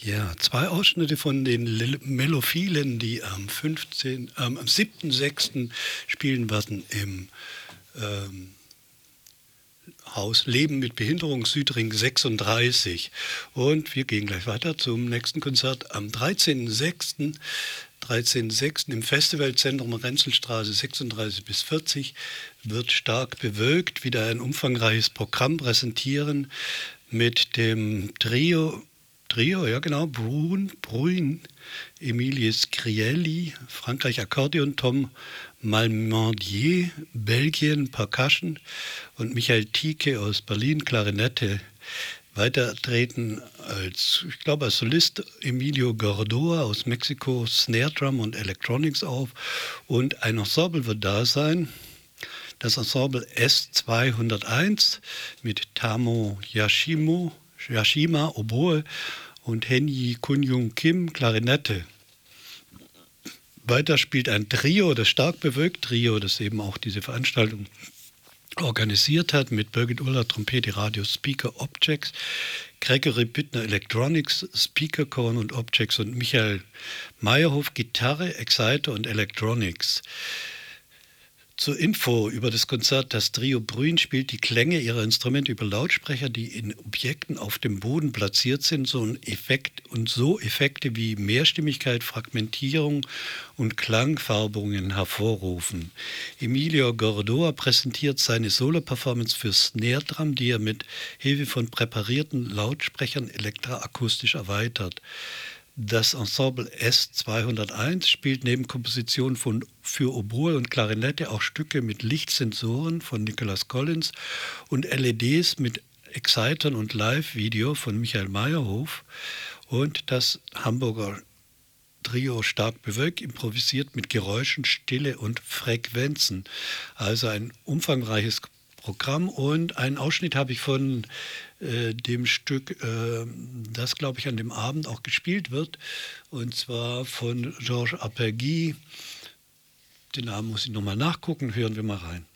Ja, zwei Ausschnitte von den Mellophilen, die am 7.6. spielen werden im ähm, Haus Leben mit Behinderung Südring 36. Und wir gehen gleich weiter zum nächsten Konzert am 13.6. Im Festivalzentrum Renzelstraße 36 bis 40 wird stark bewölkt wieder ein umfangreiches Programm präsentieren mit dem Trio, ja genau, Bruin, Emilie Scrielli, Frankreich Akkordeon, Tom Malmendier, Belgien Percussion und Michael Tieke aus Berlin Klarinette. Weiter treten ich glaube als Solist Emilio Gordoa aus Mexiko, Snare Drum und Electronics auf und ein Ensemble wird da sein. Das Ensemble S201 mit Tamo Yashima Oboe und Henyi Kunyung Kim Klarinette. Weiter spielt ein Trio, das stark bewölkt Trio, das eben auch diese Veranstaltung organisiert hat, mit Birgit Uller Trompete, Radio, Speaker, Objects, Gregory Büttner Electronics, Speakercorn und Objects und Michael Meyerhof Gitarre, Exciter und Electronics. Zur Info über das Konzert, das Trio Bruin spielt die Klänge ihrer Instrumente über Lautsprecher, die in Objekten auf dem Boden platziert sind, so Effekte wie Mehrstimmigkeit, Fragmentierung und Klangfärbungen hervorrufen. Emilio Gordoa präsentiert seine Solo-Performance für Snare Drum, die er mit Hilfe von präparierten Lautsprechern elektroakustisch erweitert. Das Ensemble S201 spielt neben Kompositionen für Oboe und Klarinette auch Stücke mit Lichtsensoren von Nicholas Collins und LEDs mit Excitern und Live-Video von Michael Meyerhof. Und das Hamburger Trio stark bewölkt, improvisiert mit Geräuschen, Stille und Frequenzen. Also ein umfangreiches Programm und einen Ausschnitt habe ich von dem Stück, das glaube ich an dem Abend auch gespielt wird, und zwar von Georges Apergui. Den Namen muss ich nochmal nachgucken, hören wir mal rein.